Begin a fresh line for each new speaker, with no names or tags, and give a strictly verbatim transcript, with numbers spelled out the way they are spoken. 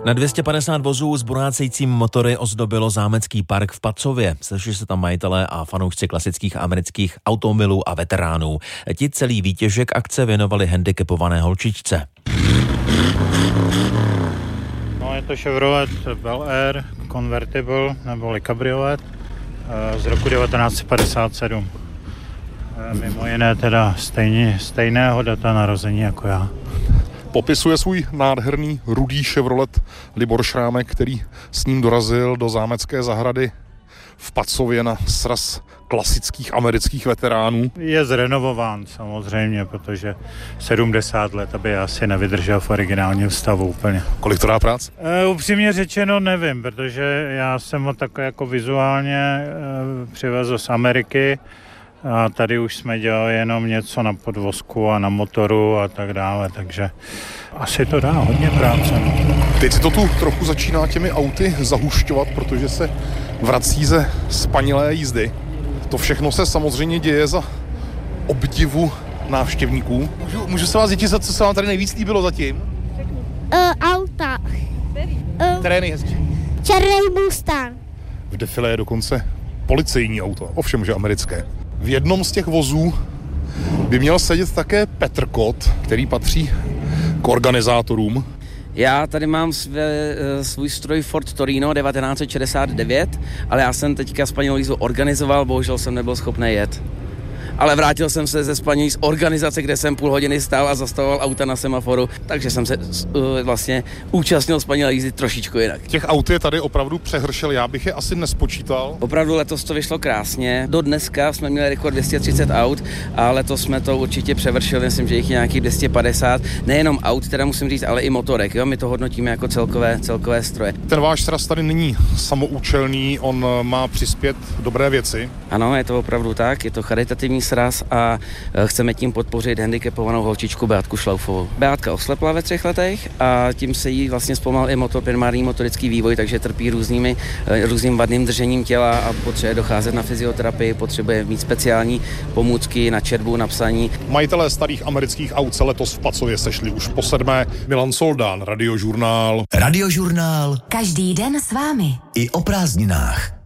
Na dvě stě padesát vozů s burácejícím motory ozdobilo zámecký park v Pacově. Sešli se tam majitelé a fanoušci klasických amerických automobilů a veteránů. Ti celý výtěžek akce věnovali handicapované holčičce.
No, je to Chevrolet Bel Air Convertible neboli kabriolet z roku devatenáct set padesát sedm. Mimo jiné teda stejně, stejného data narození jako já.
Popisuje svůj nádherný rudý Chevrolet Libor Šrámek, který s ním dorazil do zámecké zahrady v Pacově na sraz klasických amerických veteránů.
Je zrenovován samozřejmě, protože sedmdesát let, aby asi nevydržel v originálním stavu úplně.
Kolik to dá prác?
E, upřímně řečeno nevím, protože já jsem ho tak jako vizuálně e, přivezl z Ameriky a tady už jsme dělali jenom něco na podvozku a na motoru a tak dále, takže asi to dá hodně práce. No.
Teď se to tu trochu začíná těmi auty zahušťovat, protože se vrací ze spanilé jízdy. To všechno se samozřejmě děje za obdivu návštěvníků. Můžu, můžu se vás děti, co se vám tady nejvíc líbilo zatím?
Uh, auta. Uh,
Které je nejhezčí?
Černý Mustang.
V defilé je dokonce policejní auto, ovšem, že americké. V jednom z těch vozů by měl sedět také Petr Kot, který patří k organizátorům.
Já tady mám své, svůj stroj Ford Torino devatenáct set šedesát devět, ale já jsem teďka Spanilou jízdu organizoval, bohužel jsem nebyl schopný jet. Ale vrátil jsem se ze Spanilí z organizace, kde jsem půl hodiny stál a zastavoval auta na semaforu, takže jsem se uh, vlastně účastnil Spanilé jízdy trošičku jinak.
Těch aut je tady opravdu přehršel, já bych je asi nespočítal.
Opravdu letos to vyšlo krásně. Do dneska jsme měli rekord dvě stě třicet aut a letos jsme to určitě převršili, myslím, že jich je nějakých dvě stě padesát. Nejenom aut, teda musím říct, ale i motorek, jo? My to hodnotíme jako celkové, celkové stroje.
Ten váš sraz tady není samoučelný, on má přispět dobré věci.
Ano, je to opravdu tak, je to charitativní sraz a chceme tím podpořit handicapovanou holčičku Beatku Šlaufovou. Beatka oslepla ve třech letech a tím se jí vlastně zpomal i motor, primární motorický vývoj, takže trpí různými, různým vadným držením těla a potřebuje docházet na fyzioterapii, potřebuje mít speciální pomůcky na četbu, na psaní.
Majitelé starých amerických aut se letos v Pacově sešli už po sedmé. Milan Soldán, Radiožurnál.
Radiožurnál.
Každý den s vámi.
I o prázdninách.